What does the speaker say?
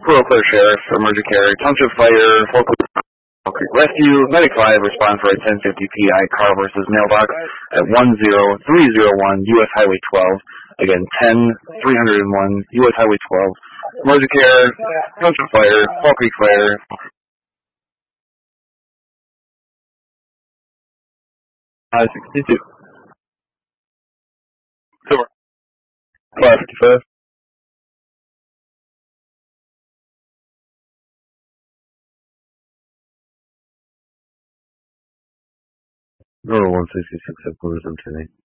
Rural Clear Sheriff, Emergency Care, Township Fire, Fall Creek Rescue, Medic 5, respond for a 1050 PI car versus mailbox at 10301 U.S. Highway 12. Again, 10301 U.S. Highway 12. Emergency Care, Township Fire, Fall Creek Fire. 62. Silver. 555. No, 166 headquarters on today.